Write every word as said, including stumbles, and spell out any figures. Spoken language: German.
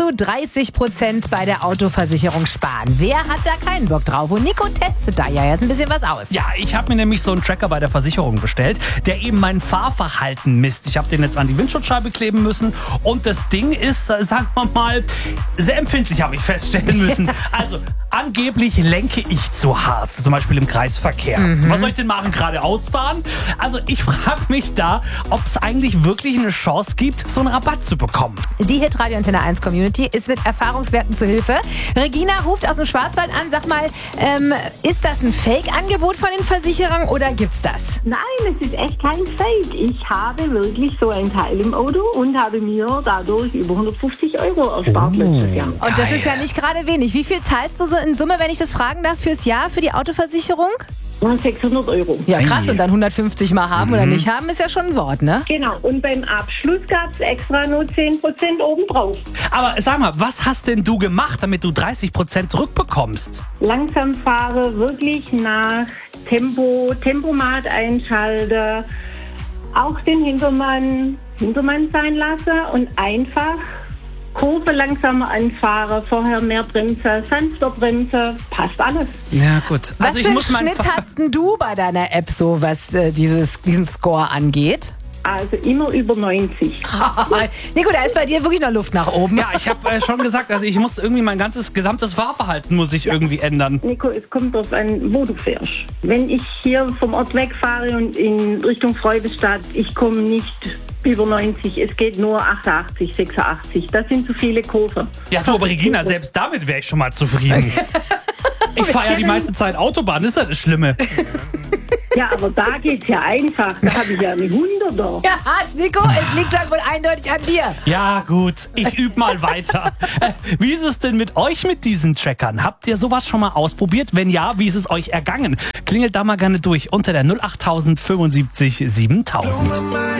du dreißig Prozent bei der Autoversicherung sparen. Wer hat da keinen Bock drauf? Und Nico testet da ja jetzt ein bisschen was aus. Ja, ich habe mir nämlich so einen Tracker bei der Versicherung bestellt, der eben mein Fahrverhalten misst. Ich habe den jetzt an die Windschutzscheibe kleben müssen und das Ding ist, äh, sagen wir mal, sehr empfindlich, habe ich feststellen müssen. Also angeblich lenke ich zu hart, zum Beispiel im Kreisverkehr. Mhm. Was soll ich denn machen? Geradeaus fahren? Also ich frage mich da, ob es eigentlich wirklich eine Chance gibt, so einen Rabatt zu bekommen. Die Hitradio Antenne eins Community ist mit Erfahrungswerten zu Hilfe. Regina ruft aus dem Schwarzwald an. Sag mal, ähm, ist das ein Fake-Angebot von den Versicherern oder gibt's das? Nein, es ist echt kein Fake. Ich habe wirklich so ein Teil im Auto und habe mir dadurch über hundertfünfzig Euro erspart letztes Jahr. Und das ist ja nicht gerade wenig. Wie viel zahlst du so in Summe, wenn ich das fragen darf, fürs Jahr für die Autoversicherung? sechshundert Euro. Ja, krass. Und dann hundertfünfzig mal haben mhm. oder nicht haben, ist ja schon ein Wort, ne? Genau. Und beim Abschluss gab es extra nur zehn Prozent obendrauf. Aber sag mal, was hast denn du gemacht, damit du dreißig Prozent zurückbekommst? Langsam fahre, wirklich nach Tempo, Tempomat einschalte, auch den Hintermann, Hintermann sein lasse und einfach Kurve langsamer anfahre, vorher mehr Bremse, sanfter Bremse, passt alles. Ja, gut. Was also ich für einen muss meinen Schnitt Fahr- hast denn du bei deiner App so, was äh, dieses, diesen Score angeht? Also immer über neunzig. Nico, da ist bei dir wirklich noch Luft nach oben. Ja, ich habe äh, schon gesagt, also ich muss irgendwie mein ganzes gesamtes Fahrverhalten muss ich irgendwie ändern. Nico, es kommt darauf an, wo du fährst. Wenn ich hier vom Ort wegfahre und in Richtung Freudestadt, ich komme nicht über neunzig, es geht nur achtundachtzig, sechsundachtzig. Das sind zu viele Kurven. Ja, du, aber Regina, selbst damit wäre ich schon mal zufrieden. Ich fahre ja die meiste Zeit Autobahn, ist das das Schlimme? Ja, aber da geht's ja einfach. Da habe ich ja eine Hunderter. Ja, Nico, es liegt dann wohl eindeutig an dir. Ja, gut, ich übe mal weiter. Äh, Wie ist es denn mit euch mit diesen Trackern? Habt ihr sowas schon mal ausprobiert? Wenn ja, wie ist es euch ergangen? Klingelt da mal gerne durch unter der null acht null null fünfundsiebzig siebentausend.